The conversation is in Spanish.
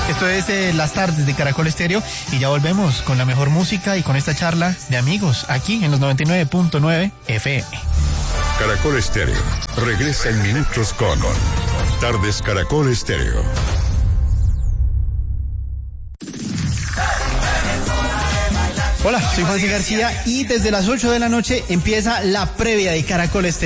Esto es Las Tardes de Caracol Estéreo y ya volvemos con la mejor música y con esta charla de amigos aquí en los 99.9 FM. Caracol Estéreo regresa en minutos con Tardes Caracol Estéreo. Hola, soy José García y desde las 8 de la noche empieza la previa de Caracol Estéreo.